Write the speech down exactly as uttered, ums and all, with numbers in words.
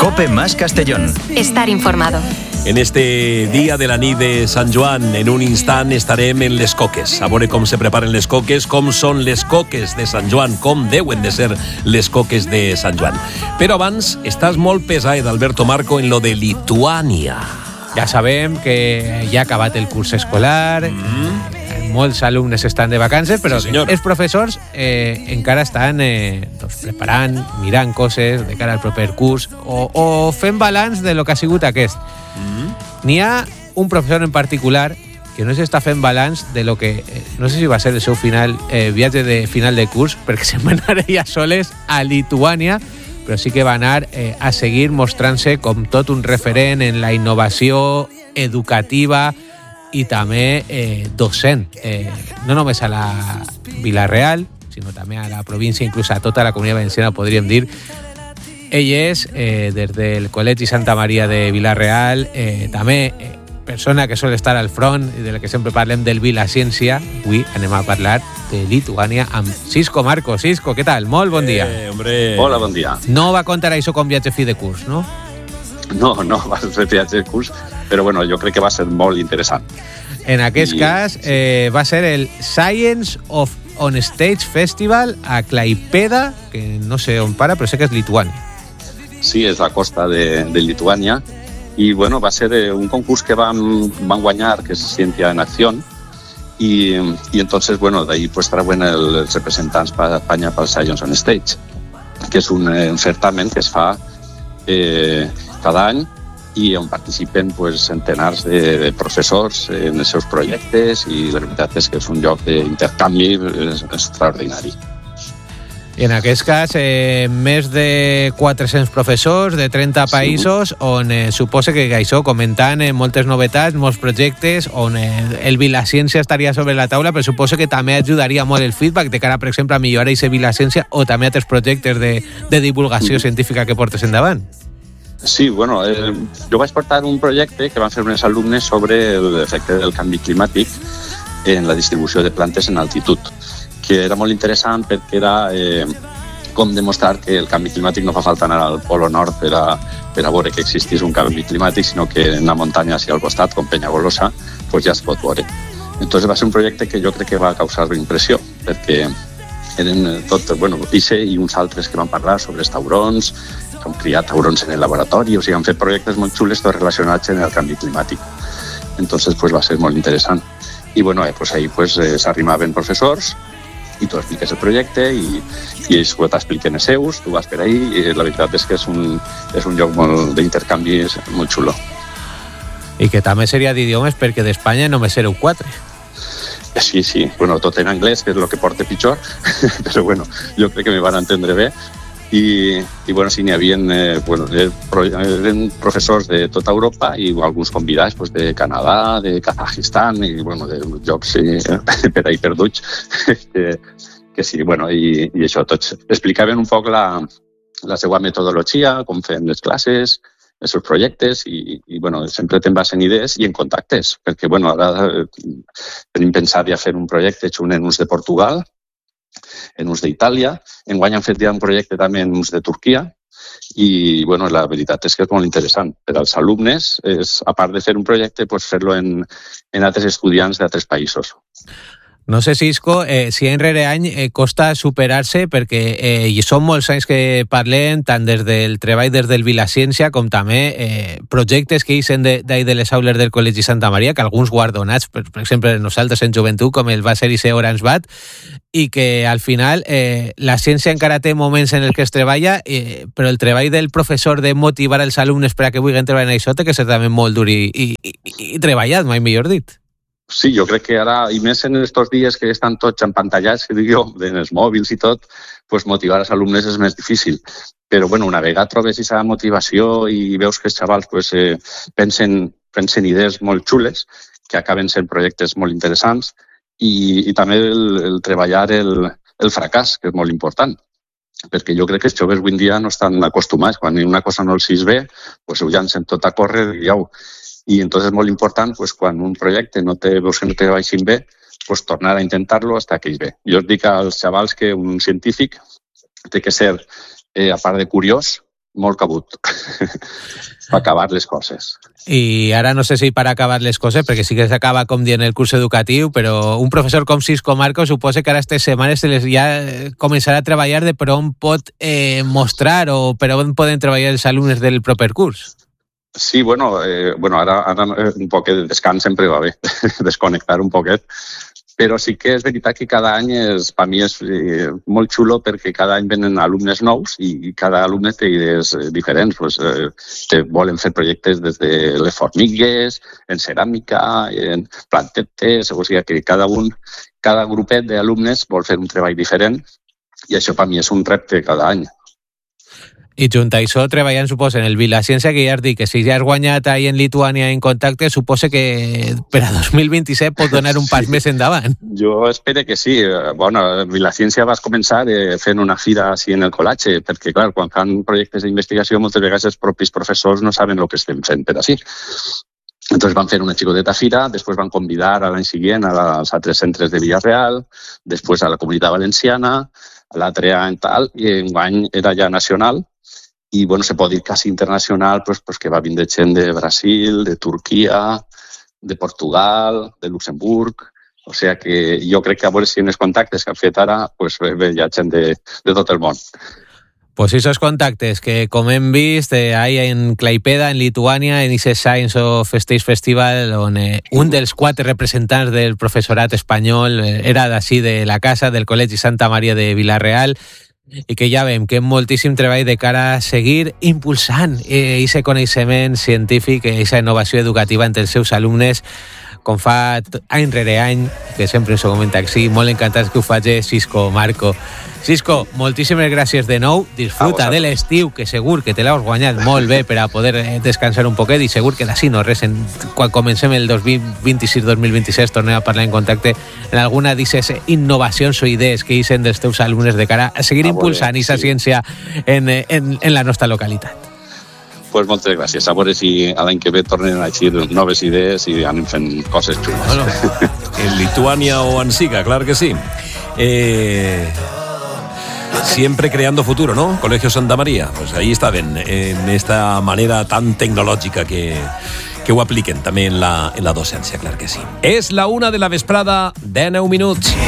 Cope Más Castellón. Estar informado. En este dia de la nit de Sant Joan, en un instant estarem en les coques. A veure com se preparen les coques, com són les coques de Sant Joan, com deuen de ser les coques de Sant Joan. Però abans, estàs molt pesat, Alberto Marco, en lo de Lituània. Ja sabem que ja ha acabat el curs escolar, mm. molts alumnes estan de vacances, però sí, els professors eh, encara estan eh, doncs, preparant, mirant coses de cara al proper curs o, o fent balanç de lo que ha sigut aquest. Mm. N'hi ha un professor en particular que no s'està fent balanç de lo que, eh, no sé si va ser el seu final, eh, viatge de final de curs, perquè se'n van anar ja soles a Lituània, però sí que va anar eh, a seguir mostrant-se com tot un referent en la innovació educativa i també eh, docent, eh, no només a la Vila-real, sinó també a la província, inclús a tota la Comunitat Valenciana, podríem dir. Ell és, eh, des del Col·legi Santa Maria de Vila-real, eh, també eh, persona que sol estar al front i de la que sempre parlem del Vila-ciència. Avui anem a parlar de Lituània amb Cisco Marco. Cisco, què tal? Molt bon dia. Eh, hombre. Hola, bon dia. No va contar això com viatge fi de curs, no? No, no va ser viatge de curs, però bueno, jo crec que va ser molt interessant. En aquest I, cas, eh, va ser el Science of On Stage Festival a Klaipėda, que no sé on para, però sé que és Lituània. Sí, és la costa de, de Lituània, i bueno, va ser un concurs que van, van guanyar, que és Ciència en Acció, i, i entonces, bueno, d'ahí pues, trauen el, els representants per Espanya pel Science on Stage, que és un, un certamen que es fa eh, cada any i on participen pues, centenars de, de professors en els seus projectes, i la veritat és que és un lloc d'intercanvi extraordinari. I en aquest cas, eh, més de quatre-cents professors de trenta països, sí. on eh, suposa que això, comentant eh, moltes novetats, molts projectes, on eh, el Vila-ciència estaria sobre la taula, però suposo que també ajudaria molt el feedback de cara, per exemple, a millorar aquest Vila-ciència o també altres projectes de, de divulgació mm. científica que portes endavant. Sí, bueno, eh, jo vaig portar un projecte que van fer unes alumnes sobre l'efecte del canvi climàtic en la distribució de plantes en altitud, que era molt interessant perquè era eh, com demostrar que el canvi climàtic no fa falta anar al Polo Nord per a, per a veure que existís un canvi climàtic, sinó que en la muntanya hacia al costat, com Penyagolosa, pues ja es pot veure. Entonces va ser un projecte que jo crec que va causar impressió, perquè eren tot, bueno, Ise i uns altres que van parlar sobre els taurons, com criar taurons en el laboratori, o sigui, han fet projectes molt xules tots relacionats amb el canvi climàtic. Entonces, pues, va ser molt interessant. I, bueno, eh, pues, ahí pues, eh, s'arrimaven professors i tu expliques el projecte i, i ells t'expliquen els seus, tu vas per ahí i la veritat és que és un, és un lloc molt d'intercanvi molt xulo. I que també seria d'idiomes perquè d'Espanya només sereu quatre. Sí, sí, bueno, tot en anglès, que és el que porta pitjor, però bueno, jo crec que me van entendre bé. I, i bueno, sí, n'hi havia eh, bueno, eren professors de tota Europa i alguns convidats pues, de Canadà, de Kazajistan i bueno, de llocs sí, per ahí perduts que, que sí, bueno, i, i això tots explicaven un poc la, la seva metodologia, com feien les classes, els seus projectes i, i bueno, sempre te'n vas en idees i en contactes, perquè bueno, ara tenim pensat ja fer un projecte xunt en uns de Portugal, en uns d'Itàlia, enguany han fet ja un projecte també en uns de Turquia i bueno, la veritat és que és molt interessant per als alumnes, és, a part de fer un projecte, pues, fer-lo en, en altres estudiants d'altres països. No sé, Cisco, eh, si any rere any eh, costa superar-se perquè eh, són molts anys que parlem tant des del treball des del Vila-ciència com també eh, projectes que hicen de, de, de les aules del Col·legi Santa Maria, que alguns guardonats, per, per exemple, nosaltres en joventut, com el va ser I C Orange Bat, i que al final eh, la ciència encara té moments en els que es treballa, eh, però el treball del professor de motivar els alumnes per a que vulguin treballar en això té que ser també molt dur i, i, i, i treballat, mai millor dit. Sí, jo crec que ara, i més en aquests dies que estan tots empantallats, que dic jo, en els mòbils i tot, pues motivar els alumnes és més difícil. Però, bueno, una vegada trobes aquesta motivació i veus que els xavals pues, eh, pensen, pensen idees molt xules, que acaben sent projectes molt interessants, i, i també el, el treballar el, el fracàs, que és molt important. Perquè jo crec que els joves avui en dia no estan acostumats. Quan una cosa no els és bé, pues ho llancen tot a córrer i au. I entonces és molt important, pues, quan un projecte no te, veus que no te baixin bé, pues, tornar a intentar-lo hasta que és bé. Jo us dic als xavals que un científic té que ser, eh, a part de curiós, molt cabut per acabar les coses. I ara no sé si per acabar les coses, perquè sí que s'acaba com dient el curs educatiu, però un professor com Xisco Marco suposa que ara aquestes setmanes se les ja començarà a treballar de per on pot eh, mostrar o per on poden treballar els alumnes del proper curs. Sí, bueno, eh, bueno ara, ara un poc de descans sempre va bé, desconnectar un poquet, però sí que és veritat que cada any és, per mi és eh, molt xulo perquè cada any venen alumnes nous i, i cada alumne té idees eh, diferents. Pues, eh, te volen fer projectes des de les formigues, en ceràmica, en plantetes, o sigui que cada un, cada grupet d'alumnes vol fer un treball diferent i això per mi és un repte cada any. I junt a això treballant, suposa, en el Vilaciència, que ja has dit que si ja has guanyat ahir en Lituània en contacte, suposa que per a dos mil vint-i-set pot donar un pas sí. més endavant. Jo espero que sí. Bueno, Vilaciència vas començar eh, fent una fira així en el col·latge, perquè, clar, quan fan projectes d'investigació, moltes vegades els propis professors no saben el que estem fent per així. Entonces van fer una xicoteta fira, després van convidar a l'any següent als altres centres de Villarreal, després a la Comunitat Valenciana, a l'altre any tal, i enguany era ja nacional, i bueno, se pot dir quasi internacional, pues, pues que va vindre gent de Brasil, de Turquia, de Portugal, de Luxemburg, o sigui que jo crec que a veure si en els contactes que han fet ara pues, ve hi ha gent de, de tot el món. Pues esos contactes que, com hem vist, eh, hay en Klaipeda, en Lituània, en aquest Science of Stage Festival, on eh, un dels quatre representants del professorat espanyol eh, era d'ací de la casa, del Col·legi Santa Maria de Vilareal, i que ja veiem que hi ha moltíssim treball de cara a seguir impulsant aquest eh, coneixement científic, aquesta innovació educativa entre els seus alumnes, com fa any rere any, que sempre ens ho comenta aquí, molt encantats que ho faci Xisco Marco. Xisco, moltíssimes gràcies de nou, disfruta de l'estiu, que segur que te l'has guanyat molt bé per a poder descansar un poquet, i segur que d'ací no res, en, quan comencem el dos mil vint-i-sis dos mil vint-i-set tornem a parlar en contacte en alguna d'aquestes innovacions o idees que hicen dels teus alumnes de cara a seguir ah, impulsant aquesta sí. ciència en, en, en la nostra localitat. Pues moltes gràcies. A veure si l'any que ve tornen a eixir noves idees i anem fent coses xules. Bueno, en Lituània o en siga, clar que sí. Eh... Siempre creando futuro, ¿no? Colegio Santa María, pues ahí está bien, en esta manera tan tecnològica que, que ho apliquen també en la, en la docència, clar que sí. És la una de la vesprada, dinou minuts.